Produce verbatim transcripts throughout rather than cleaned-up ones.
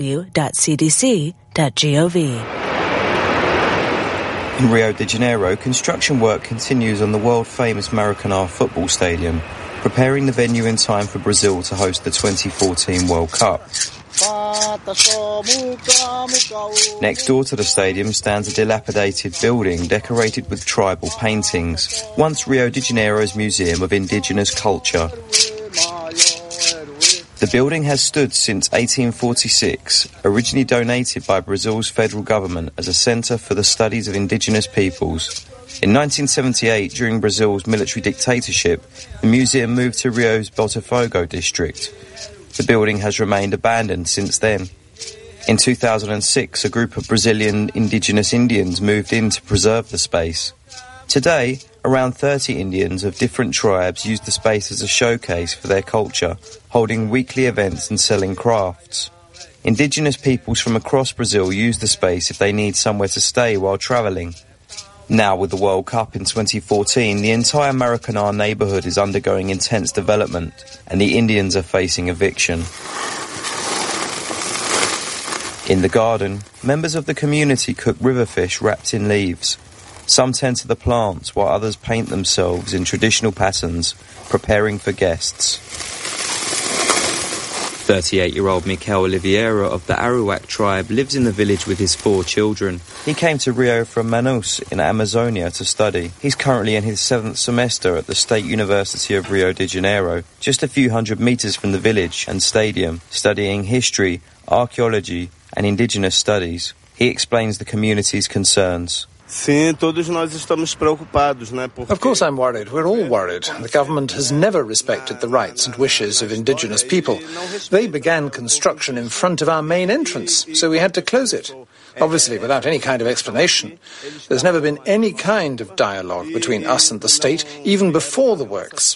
dot c d c dot gov. In Rio de Janeiro, construction work continues on the world-famous Maracanã football stadium, preparing the venue in time for Brazil to host the twenty fourteen World Cup. Next door to the stadium stands a dilapidated building decorated with tribal paintings, once Rio de Janeiro's Museum of Indigenous Culture. The building has stood since eighteen forty-six, originally donated by Brazil's federal government as a centre for the studies of indigenous peoples. In nineteen seventy-eight, during Brazil's military dictatorship, the museum moved to Rio's Botafogo district. The building has remained abandoned since then. In two thousand six, a group of Brazilian indigenous Indians moved in to preserve the space. Today, around thirty Indians of different tribes use the space as a showcase for their culture, holding weekly events and selling crafts. Indigenous peoples from across Brazil use the space if they need somewhere to stay while travelling. Now, with the World Cup in twenty fourteen, the entire Maracanã neighbourhood is undergoing intense development, and the Indians are facing eviction. In the garden, members of the community cook river fish wrapped in leaves. Some tend to the plants, while others paint themselves in traditional patterns, preparing for guests. thirty-eight-year-old Mikel Oliveira of the Arawak tribe lives in the village with his four children. He came to Rio from Manaus in Amazonia to study. He's currently in his seventh semester at the State University of Rio de Janeiro, just a few hundred metres from the village and stadium, studying history, archaeology and indigenous studies. He explains the community's concerns. Of course I'm worried. We're all worried. The government has never respected the rights and wishes of indigenous people. They began construction in front of our main entrance, so we had to close it. Obviously, without any kind of explanation. There's never been any kind of dialogue between us and the state, even before the works.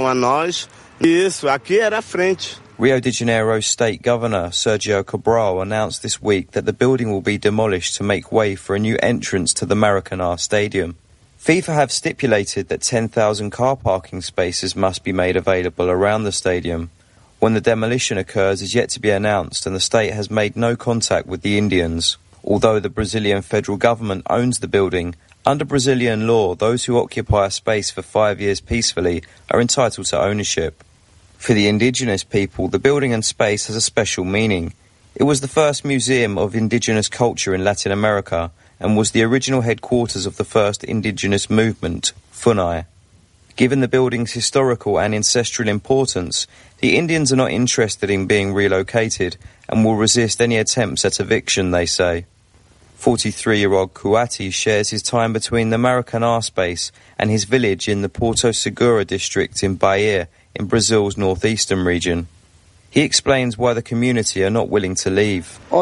Rio de Janeiro State Governor Sergio Cabral announced this week that the building will be demolished to make way for a new entrance to the Maracanã Stadium. FIFA have stipulated that ten thousand car parking spaces must be made available around the stadium. When the demolition occurs is yet to be announced, and the state has made no contact with the Indians. Although the Brazilian federal government owns the building, under Brazilian law, those who occupy a space for five years peacefully are entitled to ownership. For the indigenous people, the building and space has a special meaning. It was the first museum of indigenous culture in Latin America and was the original headquarters of the first indigenous movement, FUNAI. Given the building's historical and ancestral importance, the Indians are not interested in being relocated and will resist any attempts at eviction, they say. forty-three-year-old Kuati shares his time between the Maracanã space and his village in the Porto Seguro district in Bahia, in Brazil's northeastern region. He explains why the community are not willing to leave. We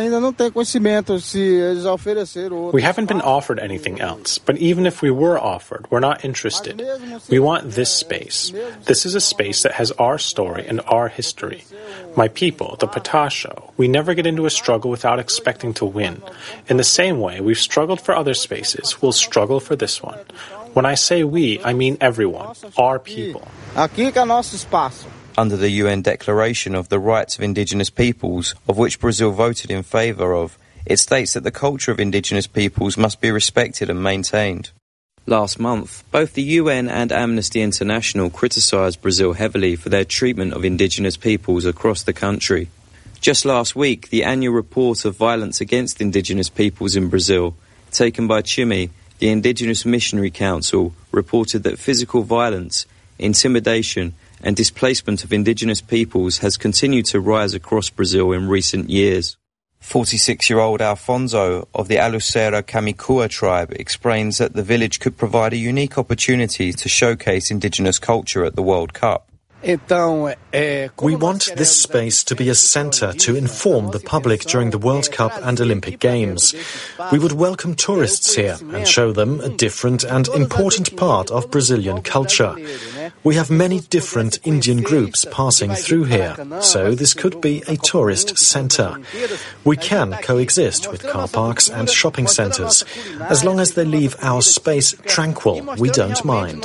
haven't been offered anything else, but even if we were offered, we're not interested. We want this space. This is a space that has our story and our history. My people, the Pataxó, we never get into a struggle without expecting to win. In the same way we've struggled for other spaces, we'll struggle for this one. When I say we, I mean everyone, our people. Under the U N Declaration of the Rights of Indigenous Peoples, of which Brazil voted in favour of, it states that the culture of indigenous peoples must be respected and maintained. Last month, both the U N and Amnesty International criticised Brazil heavily for their treatment of indigenous peoples across the country. Just last week, the annual report of violence against indigenous peoples in Brazil, taken by CHIMI, the Indigenous Missionary Council, reported that physical violence, intimidation and displacement of indigenous peoples has continued to rise across Brazil in recent years. forty-six-year-old Alfonso of the Alucera Kamikua tribe explains that the village could provide a unique opportunity to showcase indigenous culture at the World Cup. We want this space to be a centre to inform the public during the World Cup and Olympic Games. We would welcome tourists here and show them a different and important part of Brazilian culture. We have many different Indian groups passing through here, so this could be a tourist centre. We can coexist with car parks and shopping centres. As long as they leave our space tranquil, we don't mind.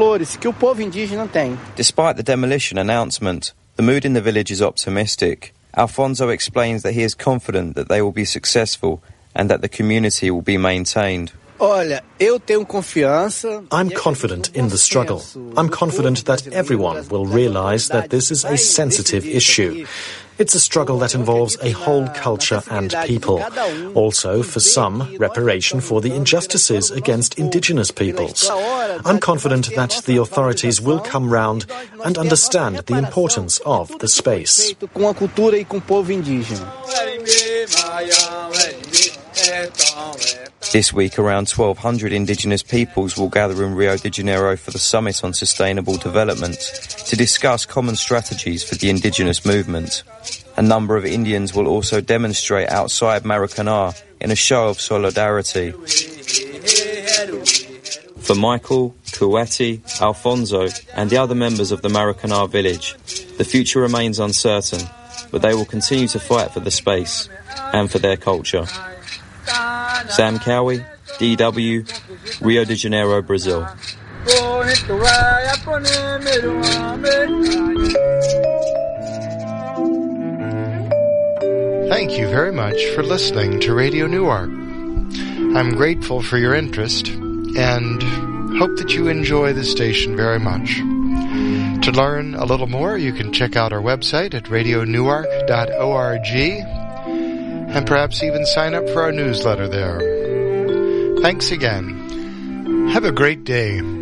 Despite the demolition announcement, the mood in the village is optimistic. Alfonso explains that he is confident that they will be successful and that the community will be maintained. I'm confident in the struggle. I'm confident that everyone will realize that this is a sensitive issue. It's a struggle that involves a whole culture and people. Also, for some, reparation for the injustices against indigenous peoples. I'm confident that the authorities will come round and understand the importance of the space. This week, around twelve hundred indigenous peoples will gather in Rio de Janeiro for the Summit on Sustainable Development to discuss common strategies for the indigenous movement. A number of Indians will also demonstrate outside Maracanã in a show of solidarity. For Michael, Kuwati, Alfonso and the other members of the Maracanã village, the future remains uncertain, but they will continue to fight for the space and for their culture. Sam Cowie, D W, Rio de Janeiro, Brazil. Thank you very much for listening to Radio Newark. I'm grateful for your interest and hope that you enjoy the station very much. To learn a little more, you can check out our website at radio newark dot org and perhaps even sign up for our newsletter there. Thanks again. Have a great day.